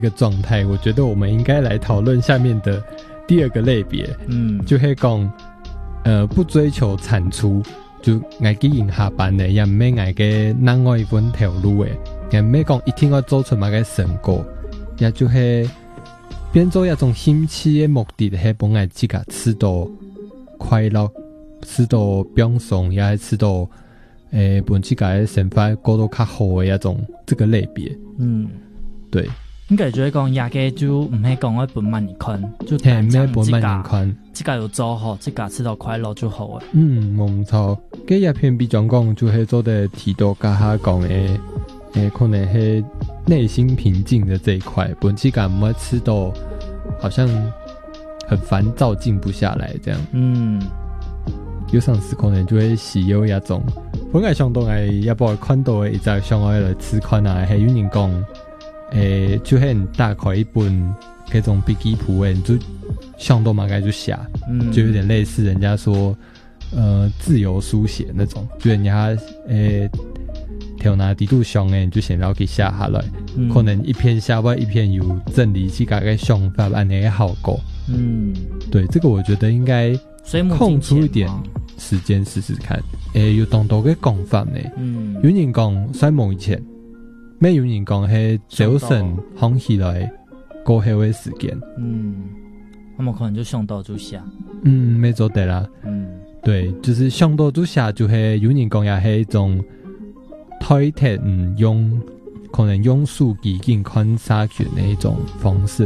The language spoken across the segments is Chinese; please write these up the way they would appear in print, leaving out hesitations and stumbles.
一个状态，我觉得我们应该来讨论下面的第二个类别，就会讲不追求产出，就爱去用下班的，也唔免爱嘅另外一份条路的，也唔免讲一定要做出某个成果，也就係變做一種興趣的目的，係本來自己吃到快樂，吃到放鬆，也係吃到本自己的生活過到較好的一種這個類別。對。 應該就係講也嘅就唔係講我本萬年坤，就係唔係本萬年坤， 自己有做好，自己吃到快樂就好嘅。 冇錯。嘅一篇比較講就係做的提到家下講嘅。可能是內心平靜的這一塊，本期感沒吃到，好像很煩躁，靜不下來這樣。有陣時可能就會喜有一種，本來想到係一部看到的一隻想要來吃看啊，係有人講，就係打開一本嗰種筆記簿誒，就想到嘛該就寫，就有點類似人家說，自由書寫那種，就人家條拿地度上誒，就想要去寫下來，可能一篇寫完一篇有整理自己嘅想法，安尼嘅效果。對，這個我覺得應該空出一點時間試試看。有當多嘅講法呢，有人講使冇以前，咩有人講係早晨空起來過後嘅時間。 那麼可能就想到就寫。 沒做對啦。對，就是想到就寫，就係有人講也係一種。推特可能用數據進觀察佢那一種方式。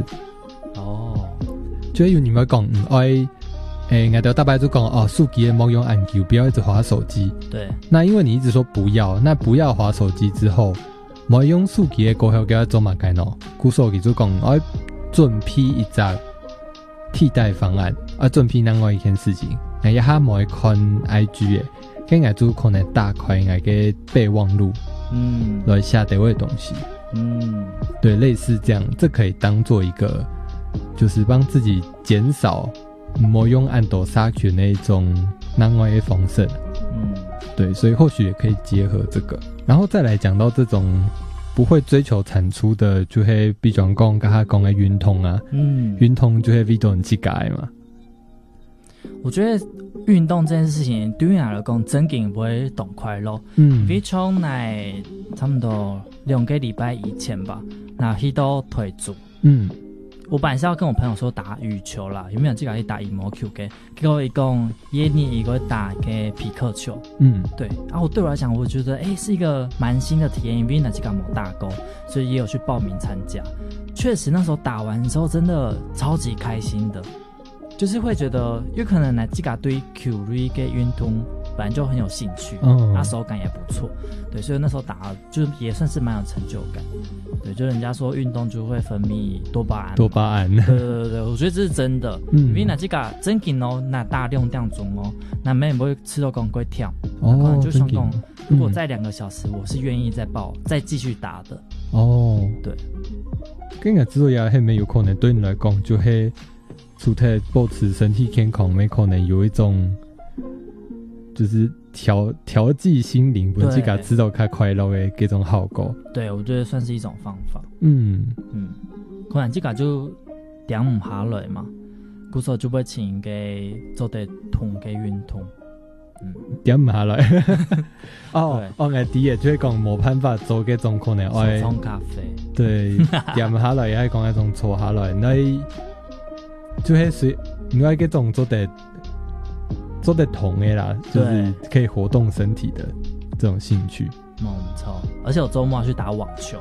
就有人會講我哋大白就講數據莫用按鈕，不要一直滑手機。 對。 那因為你一直說不要，那不要滑手機之後，莫用數據嘅過後叫佢做乜嘅喏？古數據就講我準備一隻替代方案，準備另外一件事情，我一下莫看 IG 嘅。跟我就可能打開我嘅備忘錄，來下底位的東西，對，類似這樣，這可以當做一個，就是幫自己減少莫用按多殺去那種難外的方式，對，所以或許也可以結合這個，然後再來講到這種不會追求產出的，就會比較講跟他講的運動啊，運動就會比較自己嘛。 我覺得運動這件事情對於我來講真嘅不會懂快樂。因為從來差不多2個禮拜以前吧，那去到退組。我本來是要跟我朋友說打羽球啦，有沒有自己去打羽毛球嘅？結果一共約你一個打嘅匹克球。對。然後對我來講，我覺得是一個蠻新的體驗，因為那幾個沒打過，所以也有去報名參加。確實那時候打完之後，真的超級開心的。就是會覺得有可能呢自己對球類嘅運動本來就很有興趣，手感也不錯，對，所以那時候打就也算是蠻有成就感，對，就人家說運動就會分泌多巴胺，對，我覺得這是真的，因為那自己真緊哦，那大量這樣做哦，那沒人不會吃到光會跳，可能就想講，如果再2個小時，我是願意再繼續打的，對， 跟我知道也係沒有可能對你來講就係。除了保持身體健康，沒可能有一種就是調劑心靈，不自己知道較快樂的這種效果。 對，我覺得算是一種方法。可能自己就點唔下來嘛，故所就會請嘅做啲同嘅運動。 點唔下來。我啲嘢就係講冇辦法做嘅種可能愛手沖咖啡。 對，點唔下來也係講一種坐下來，你。就是因為這種做得同的啦，就是可以活動身體的這種興趣。 沒錯，而且我周末要去打網球。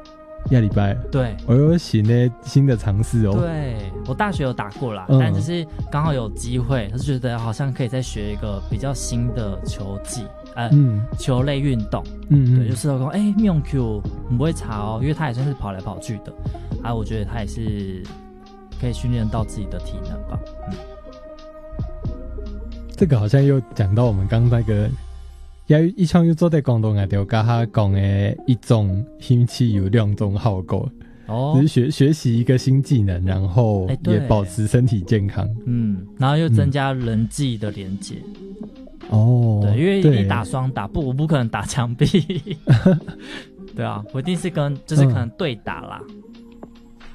1禮拜。 對， 我有新的嘗試哦。 對，我大學有打過啦，但就是剛好有機會，就覺得好像可以再學一個比較新的球技，球類運動。對，就是說網球不會差哦，因為它也算是跑來跑去的。我覺得它也是。可以訓練到自己的體能吧。 這個好像又講到我們剛那個，一場又做在廣東話條跟他講的一種興趣有2種效果。只是學習一個新技能，然後也保持身體健康。 然後又增加人際的連結。對，因為你打雙打，我不可能打牆壁。對啊，我一定是就是可能對打啦。